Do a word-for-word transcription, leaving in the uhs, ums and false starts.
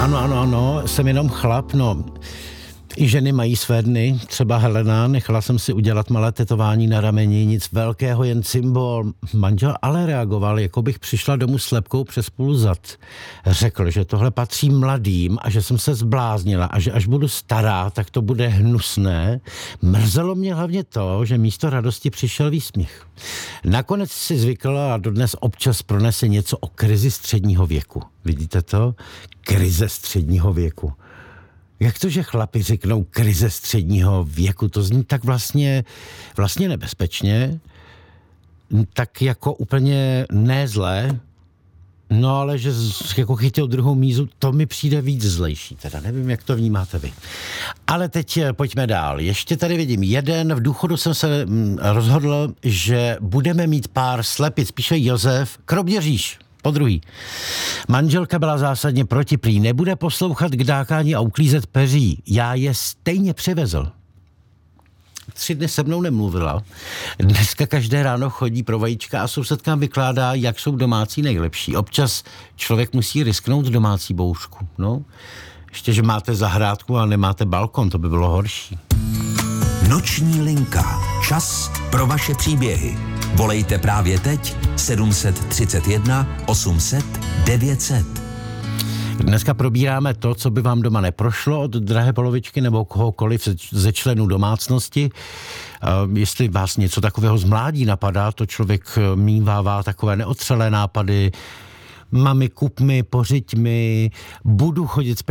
Ano, ano, ano, jsem jenom chlap, no. I ženy mají své dny, třeba Helena, nechala jsem si udělat malé tetování na rameni, nic velkého, jen symbol. Manžel ale reagoval, jako bych přišla domů s lebkou přes půl zad. Řekl, že tohle patří mladým a že jsem se zbláznila a že až budu stará, tak to bude hnusné. Mrzelo mě hlavně to, že místo radosti přišel výsměch. Nakonec si zvykla a dodnes občas pronese něco o krizi středního věku. Vidíte to? Krize středního věku. Jak to, že chlapi řeknou krize středního věku? To zní tak vlastně, vlastně nebezpečně, tak jako úplně ne zlé, no ale že jako chytil druhou mízu, to mi přijde víc zlejší, teda nevím, jak to vnímáte vy. Ale teď pojďme dál. Ještě tady vidím jeden, v důchodu jsem se rozhodl, že budeme mít pár slepic, píše Josef Kroměříž. Po druhý. Manželka byla zásadně proti, prý nebude poslouchat k dákání a uklízet peří. Já je stejně přivezl. Tři dny se mnou nemluvila. Dneska každé ráno chodí pro vajíčka a sousedkám vykládá, jak jsou domácí nejlepší. Občas člověk musí risknout domácí bouřku. No, ještě, že máte zahrádku a nemáte balkon, to by bylo horší. Noční linka. Čas pro vaše příběhy. Volejte právě teď sedm set třicet jedna osm set devět set. Dneska probíráme to, co by vám doma neprošlo od drahé polovičky nebo kohokoliv ze členů domácnosti. Jestli vás něco takového z mládí napadá, to člověk mívává takové neotřelé nápady. Mami, kup mi, pořiď mi, budu chodit